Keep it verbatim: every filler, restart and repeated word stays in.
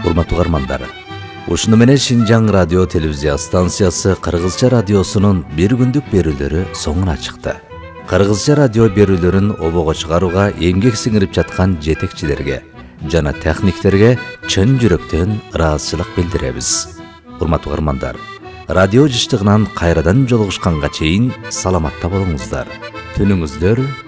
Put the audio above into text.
урматтуу угармандар. Ушуну менен Шинжаң радио телевизия станциясы Кыргызча радиосунун бир күндүк берүүлөрү соңуна чыкты. Кыргызча радио берүүлөрүн обого чыгарууга эмгек сиңирип жаткан жетекчилерге жана техниктерге чын жүрөктөн ыраазычылык билдиребиз. Урматтуу угармандар, радио жыштыгынан кайрадан жолугушканга чейин саламатта болуңуздар. Түнүңүздөр